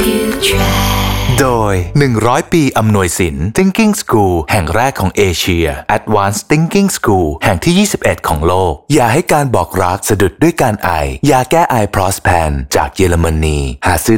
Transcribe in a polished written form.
โดย100 ปีอำนวยสิน Thinking School แห่งแรกของเอเชีย Advanced Thinking School แห่งที่21ของโลกอย่าให้การบอกรักสะดุดด้วยการไอยาแก้ไอ Prospan จากเยอรมนีหาซื้อ